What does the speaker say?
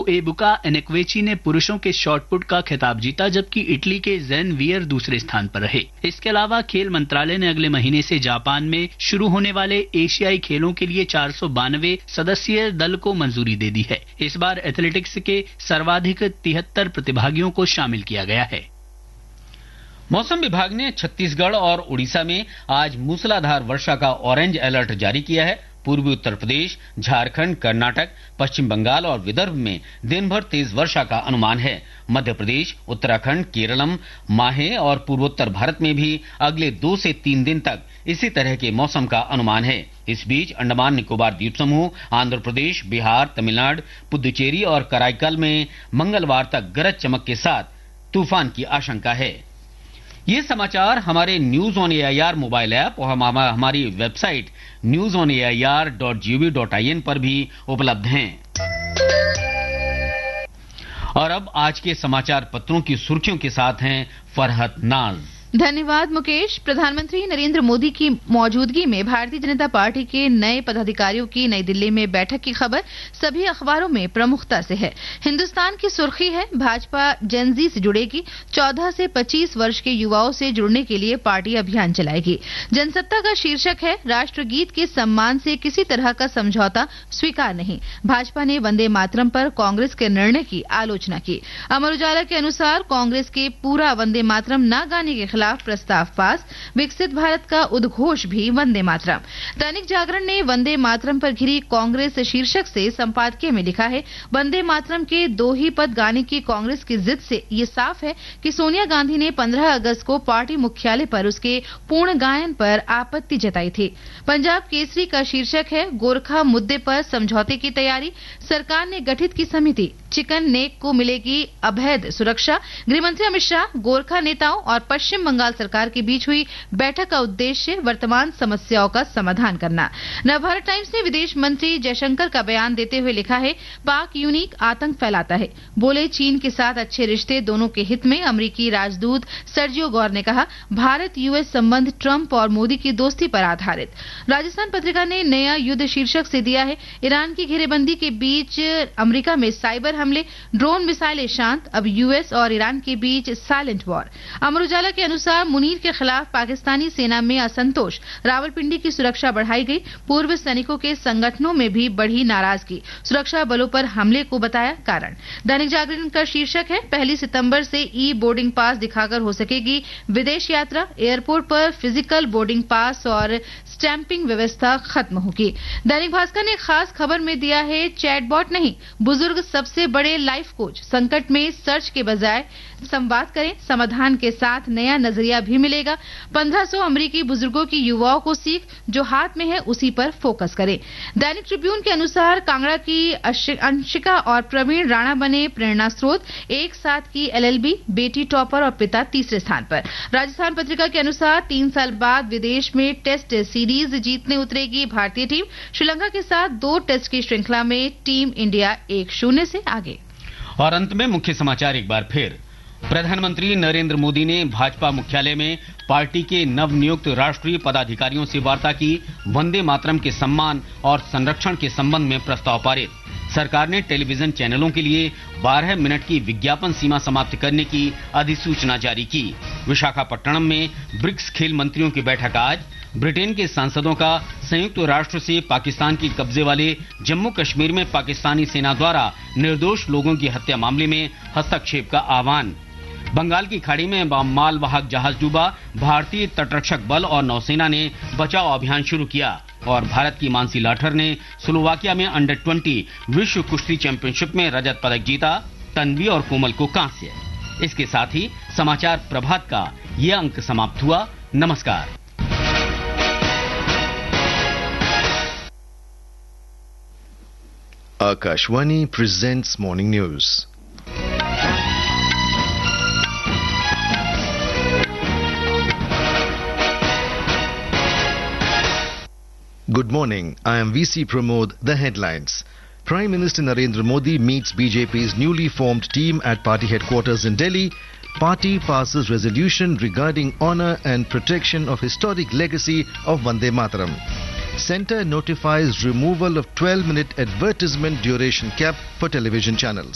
एबुका एनेक्वेची ने पुरुषों के शॉटपुट का खिताब जीता, जबकि इटली के ज़ेन वियर दूसरे स्थान पर रहे। इसके अलावा खेल मंत्रालय ने अगले महीने से जापान में शुरू होने वाले एशियाई खेलों के लिए 492 सदस्यीय दल को मंजूरी दे दी है। इस बार एथलेटिक्स के सर्वाधिक 73 प्रतिभागियों को शामिल किया गया है। मौसम विभाग ने छत्तीसगढ़ और उड़ीसा में आज मूसलाधार वर्षा का ऑरेंज अलर्ट जारी किया है। पूर्वी उत्तर प्रदेश, झारखंड, कर्नाटक, पश्चिम बंगाल और विदर्भ में दिन भर तेज वर्षा का अनुमान है। मध्य प्रदेश, उत्तराखंड, केरलम, माहे और पूर्वोत्तर भारत में भी अगले 2 से 3 दिन तक इसी तरह के मौसम का अनुमान है। इस बीच अंडमान निकोबार द्वीप समूह, आंध्र प्रदेश, बिहार, तमिलनाडु, पुदुचेरी और कराईकल में मंगलवार तक गरज चमक के साथ तूफान की आशंका है। ये समाचार हमारे news on AIR mobile app और हमारी वेबसाइट newsonair.gov.in पर भी उपलब्ध हैं। और अब आज के समाचार पत्रों की सुर्खियों के साथ हैं फरहत नाज। धन्यवाद मुकेश। प्रधानमंत्री नरेंद्र मोदी की मौजूदगी में भारतीय जनता पार्टी के नए पदाधिकारियों की नई दिल्ली में बैठक की खबर सभी अखबारों में प्रमुखता से है। हिंदुस्तान की सुर्खी है, भाजपा जेनजी से जुड़ेगी, 14 से 25 वर्ष के युवाओं से जुड़ने के लिए पार्टी अभियान चलाएगी। जनसत्ता का शीर्षक है, राष्ट्रगीत के सम्मान से किसी तरह का समझौता स्वीकार नहीं। भाजपा ने वंदे मातरम पर कांग्रेस के निर्णय की आलोचना की। अमर उजाला के अनुसार कांग्रेस के पूरा वंदे मातरम न गाने के खिलाफ प्रस्ताव पास, विकसित भारत का उद्घोष भी वंदे मातरम। दैनिक जागरण ने वंदे मातरम पर घिरी कांग्रेस शीर्षक से संपादकीय में लिखा है, वंदे मातरम के 2 ही पद गाने की कांग्रेस की जिद से ये साफ है कि सोनिया गांधी ने 15 अगस्त को पार्टी मुख्यालय पर उसके पूर्ण गायन पर आपत्ति जताई थी। पंजाब केसरी का शीर्षक है, गोरखा मुद्दे पर समझौते की तैयारी, सरकार ने गठित की समिति, चिकन नेक को मिलेगी अभेद सुरक्षा। गृहमंत्री अमित शाह, गोरखा नेताओं और पश्चिम बंगाल सरकार के बीच हुई बैठक का उद्देश्य वर्तमान समस्याओं का समाधान करना। नवभारत टाइम्स ने विदेश मंत्री जयशंकर का बयान देते हुए लिखा है, पाक यूनिक आतंक फैलाता है, बोले चीन के साथ अच्छे रिश्ते दोनों के हित में। अमेरिकी राजदूत सर्जियो गौर ने कहा, भारत यूएस संबंध ट्रंप और मोदी की दोस्ती पर आधारित। राजस्थान पत्रिका ने नया युद्ध शीर्षक से दिया है, ईरान की घेरेबंदी के बीच अमेरिका में साइबर हमले, ड्रोन मिसाइलें शांत, अब यूएस और ईरान के बीच साइलेंट वॉर। अमर उजाला के अनुसार मुनीर के खिलाफ पाकिस्तानी सेना में असंतोष, रावलपिंडी की सुरक्षा बढ़ाई गई, पूर्व सैनिकों के संगठनों में भी बढ़ी नाराजगी, सुरक्षा बलों पर हमले को बताया कारण। दैनिक जागरण का शीर्षक है, 1 सितंबर से ई बोर्डिंग पास दिखाकर हो सकेगी विदेश यात्रा, एयरपोर्ट पर फिजिकल बोर्डिंग पास और स्टैंपिंग व्यवस्था खत्म होगी। दैनिक भास्कर ने खास खबर में दिया है, चैटबॉट नहीं, बुजुर्ग सबसे बड़े लाइफ कोच, संकट में सर्च के बजाय संवाद करें, समाधान के साथ नया नजरिया भी मिलेगा। 1500 अमेरिकी बुजुर्गों की युवाओं को सीख, जो हाथ में है उसी पर फोकस करें। दैनिक ट्रिब्यून के अनुसार कांगड़ा की अंशिका और प्रवीण राणा बने प्रेरणा स्रोत, एक साथ की LLB, बेटी टॉपर और पिता तीसरे स्थान पर। राजस्थान पत्रिका के अनुसार 3 साल बाद विदेश में टेस्ट सीरीज जीतने उतरेगी भारतीय टीम, श्रीलंका के साथ 2 टेस्ट की श्रृंखला में टीम इंडिया 1-0 से आगे। और अंत में मुख्य समाचार एक बार फिर। प्रधानमंत्री नरेंद्र मोदी ने भाजपा मुख्यालय में पार्टी के नवनियुक्त राष्ट्रीय पदाधिकारियों से वार्ता की, वंदे मातरम के सम्मान और संरक्षण के संबंध में प्रस्ताव पारित। सरकार ने टेलीविजन चैनलों के लिए 12 मिनट की विज्ञापन सीमा समाप्त करने की अधिसूचना जारी की। विशाखापट्टनम में ब्रिक्स खेल मंत्रियों की बैठक आज। ब्रिटेन के सांसदों का संयुक्त राष्ट्र से पाकिस्तान के कब्जे वाले जम्मू कश्मीर में पाकिस्तानी सेना द्वारा निर्दोष लोगों की हत्या मामले में हस्तक्षेप का आह्वान। बंगाल की खाड़ी में मालवाहक जहाज डूबा, भारतीय तटरक्षक बल और नौसेना ने बचाव अभियान शुरू किया। और भारत की मानसी लाठर ने स्लोवाकिया में अंडर-20 विश्व कुश्ती चैंपियनशिप में रजत पदक जीता, तन्वी और कोमल को कांस्य। इसके साथ ही समाचार प्रभात का ये अंक समाप्त हुआ। नमस्कार। Akashwani presents Morning News. Good morning. I am VC Pramod. The headlines. Prime Minister Narendra Modi meets BJP's newly formed team at party headquarters in Delhi. Party passes resolution regarding honor and protection of historic legacy of Vande Mataram. Centre notifies removal of 12-minute advertisement duration cap for television channels.